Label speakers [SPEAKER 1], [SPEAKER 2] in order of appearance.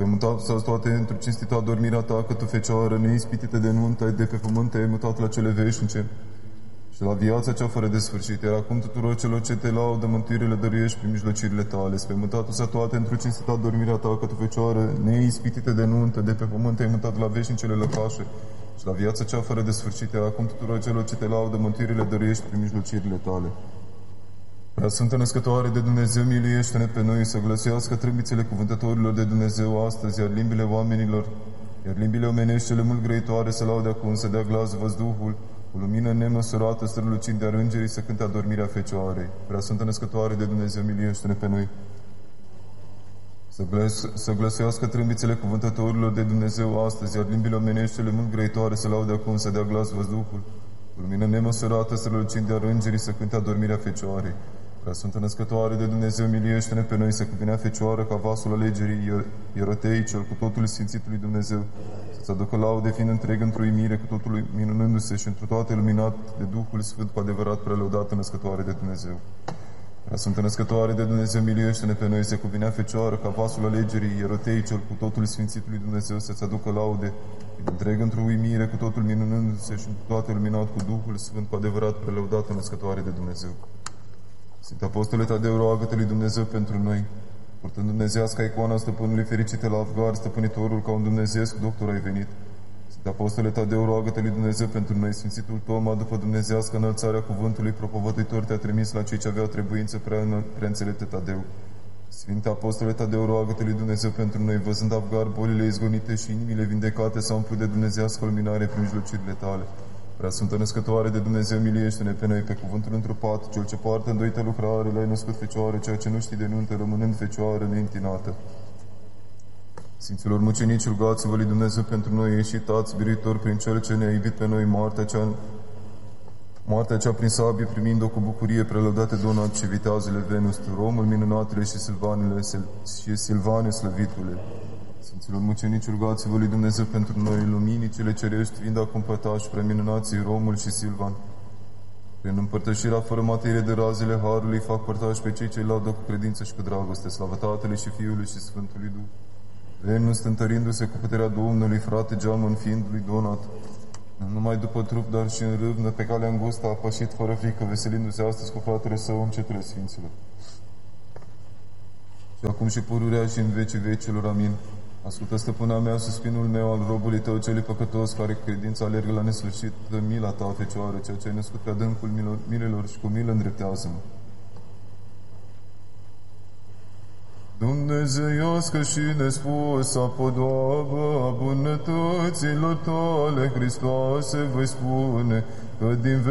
[SPEAKER 1] Pe mutat să toate într-o cinstită adormirea ta, că tu, Fecioară, neispitită de nuntă, de pe pământ te-ai mutat la cele veșnice și la viața cea fără de sfârșit. Iar acum tuturor celor ce te laudă, mântuirile dăruiești prin mijlocirile tale. Spre mutatul să toate într-o cinstită adormirea ta, că tu, Fecioară, neispitită de nuntă, de pe pământ te-ai mutat la veșnicele lăcașe și la viața cea fără de sfârșit. Iar acum tuturor celor ce te laudă, mântuirile dăruiești prin mijlocirile tale. Prea Sfântă Născătoare de Dumnezeu, miluiește-ne pe noi, să glăsuiască trâmbițele cuvântătorilor de Dumnezeu astăzi, iar limbile oamenilor, iar limbile omenești cele mult grăitoare să laude acum, să dea glas văzduhul, cu lumină nemăsurată, strălucind de-a îngerii, să cânte adormirea Fecioarei. Prea Sfântă Născătoare de Dumnezeu, miluiește-ne pe noi. Să glăsuiască trâmbițele cuvântătorilor de Dumnezeu astăzi, iar limbile omenești cele mult grăitoare să laude acum, să dea glas văzduhul, cu lumină nemăsurată, strălucind de-a îngerii, să cânte adormirea Fecioarei. Prea Sfântă Născătoare de Dumnezeu, miliește-ne pe noi, să cuvinea Fecioară ca vasul alegerii ierotei, cel cu totul Sfințitului Dumnezeu, să-ți aducă laude fiind întreg într-o uimire, cu totul minunându-se și într toate luminat de Duhul Sfânt, cu adevărat prelăudată Născătoare de Dumnezeu. Prea Sfântă Născătoare de Dumnezeu, miliește-ne pe noi, să cuvinea Fecioară ca vasul alegerii ierotei, cel cu totul Sfințitului Dumnezeu, să-ți aducă laude fiind întreg într-o uimire, cu totul minunându-se și într toate luminat cu Duhul Sfânt, cu adevărat prelăudată Născătoare de Dumnezeu. Sfinte Apostole Tadeu, roagă-te lui Dumnezeu pentru noi, purtând dumnezeiasca icoana stăpânului fericite la Avgar, stăpânitorul, ca un dumnezeiesc doctor ai venit. Sfinte Apostole Tadeu, roagă-te lui Dumnezeu pentru noi, Sfințitul Toma, după dumnezeiască înălțarea cuvântului propovăduitor, te-a trimis la cei ce aveau trebuință prea înțelepte Tadeu. Sfinte Apostole Tadeu, roagă-te lui Dumnezeu pentru noi, văzând Avgar bolile izgonite și inimile vindecate, s-au umplut de dumnezeiască luminare prin mijlocirile tale. Prea Sfântă Născătoare de Dumnezeu, miliește-ne pe noi, pe cuvântul întrupat, cel ce poartă îndoită lucrare, l-ai născut Fecioară, ceea ce nu știi de nuntă, rămânând Fecioară neîntinată. Sfinților mucenici, rugați-vă lui Dumnezeu pentru noi, ieșitați, biruitor prin Cel ce ne-a iubit pe noi, moartea cea prin sabie, primind-o cu bucurie, prelăudate Donat și viteazele Venus, Romul minunatele și Silvane slăvitule. Sfinților mucenici, rugați-vă lui Dumnezeu pentru noi, luminii cele cerești, fiind acum părtași preminunății Romul și Silvan. Prin împărtășirea fără materie de razele Harului, fac părtași pe cei ce-i laudă cu credință și cu dragoste, slavă Tatălui și Fiului și Sfântului Duh. Venus, întărindu-se cu puterea Domnului, frate geamăn fiind lui Donat, nu numai după trup, dar și în râvnă, pe calea îngustă, a pășit fără frică, veselindu-se astăzi cu fratele său în ceturile Sfinților. Și acum și pururea și în vecii vecilor, amin. Ascultă, stăpâna mea, suspinul meu al robului tău celui păcătos, care cu credința alergă la nesfârșit mila ta, Fecioară, ceea ce ai născut pe adâncul milelor și cu milă îndreptează-mă. Dumnezeiască și nespusă podoabă a bunătăților tale, Hristoase, voi spune că din